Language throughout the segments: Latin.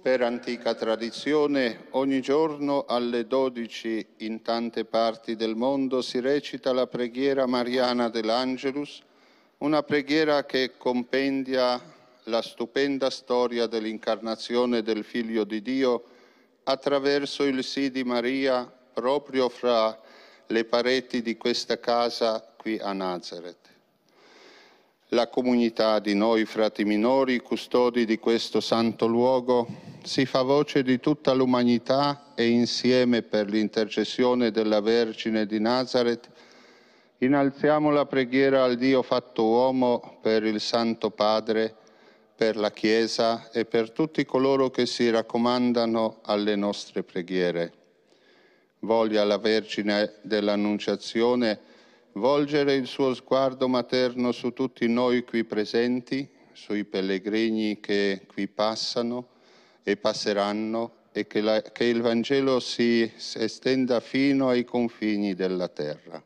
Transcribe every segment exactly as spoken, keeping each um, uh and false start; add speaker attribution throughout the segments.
Speaker 1: Per antica tradizione, ogni giorno alle dodici in tante parti del mondo si recita la preghiera mariana dell'Angelus, una preghiera che compendia la stupenda storia dell'incarnazione del Figlio di Dio attraverso il sì di Maria proprio fra le pareti di questa casa qui a Nazareth. La comunità di noi frati minori, custodi di questo santo luogo, si fa voce di tutta l'umanità e insieme per l'intercessione della Vergine di Nazareth innalziamo la preghiera al Dio fatto uomo per il Santo Padre, per la Chiesa e per tutti coloro che si raccomandano alle nostre preghiere. Voglia la Vergine dell'Annunciazione volgere il suo sguardo materno su tutti noi qui presenti, sui pellegrini che qui passano e passeranno, e che, la, che il Vangelo si, si estenda fino ai confini della terra.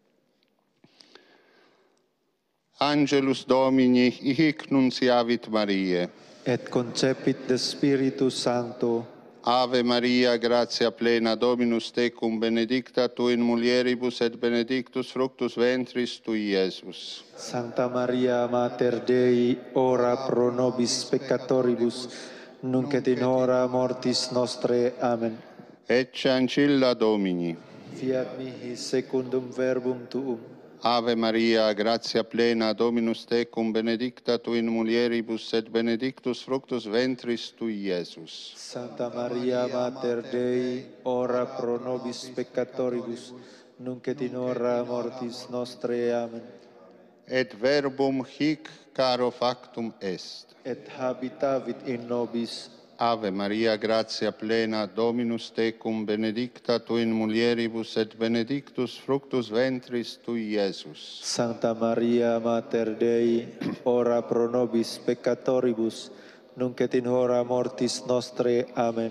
Speaker 1: Angelus Domini, hic nunciavit Mariae.
Speaker 2: Et concepit de Spiritus Sancto.
Speaker 1: Ave Maria, gratia plena, Dominus tecum, benedicta tu in mulieribus et benedictus fructus ventris tui, Iesus.
Speaker 2: Sancta Maria, Mater Dei, ora pro nobis peccatoribus, nunc et in hora mortis nostre. Amen.
Speaker 1: Ecce ancilla Domini.
Speaker 2: Fiat mihi secundum verbum tuum.
Speaker 1: Ave Maria, gratia plena, Dominus tecum, benedicta tu in mulieribus et benedictus fructus ventris tui, Iesus.
Speaker 2: Sancta Maria, Mater Dei, ora pro nobis peccatoribus, nunc et in hora mortis nostre. Amen.
Speaker 1: Et verbum hic caro factum est.
Speaker 2: Et habitavit in nobis.
Speaker 1: Ave Maria, gratia plena, Dominus tecum, benedicta tu in mulieribus et benedictus fructus ventris tui, Iesus.
Speaker 2: Sancta Maria, Mater Dei, ora pro nobis peccatoribus, nunc et in hora mortis nostre. Amen.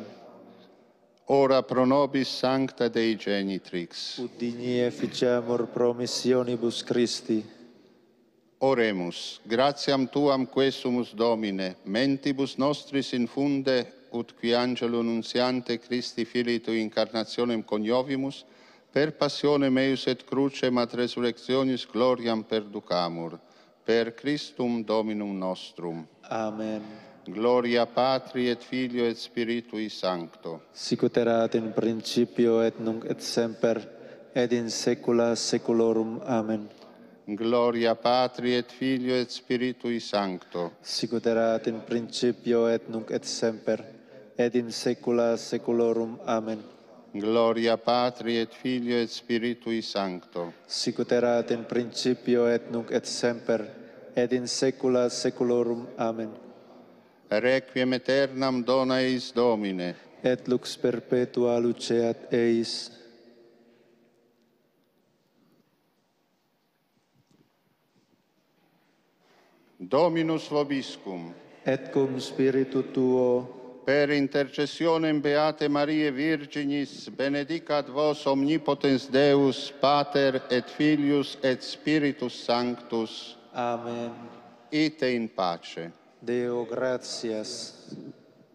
Speaker 1: Ora pro nobis sancta Dei Genitrix.
Speaker 2: Ut digni efficiamur promissionibus Christi.
Speaker 1: Oremus, gratiam tuam quesumus Domine, mentibus nostris infunde, ut qui angelo nunciante Christi Filii tui incarnationem coniovimus, per passionem eius et crucem ad resurrectionis gloriam perducamur. Per Christum Dominum nostrum.
Speaker 2: Amen.
Speaker 1: Gloria Patri et Filio et Spiritui Sancto.
Speaker 2: Sicut erat in principio et nunc et semper, et in saecula saeculorum. Amen.
Speaker 1: Gloria Patri et Filio et Spiritui Sancto.
Speaker 2: Sicut erat in principio et nunc et semper, et in saecula saeculorum. Amen.
Speaker 1: Gloria Patri et Filio et Spiritui Sancto.
Speaker 2: Sicut erat in principio et nunc et semper, et in saecula saeculorum. Amen.
Speaker 1: Requiem aeternam dona eis Domine.
Speaker 2: Et lux perpetua luceat eis.
Speaker 1: Dominus vobiscum.
Speaker 2: Et cum spiritu tuo.
Speaker 1: Per intercessionem Beate Mariae Virginis, benedicat vos omnipotens Deus, Pater et Filius et Spiritus Sanctus.
Speaker 2: Amen.
Speaker 1: Ite in pace.
Speaker 2: Deo gratias.